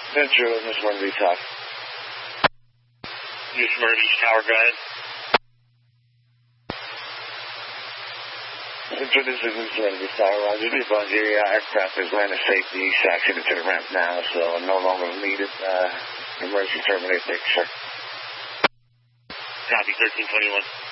Central, this is Wendy Talk. Use emergency tower, go ahead. Central, this is Wendy Tower. Roger. The Bulgaria aircraft is landing safety. East accident to the ramp now, so no longer needed. Emergency terminate, thank you, sir. Copy, 1321.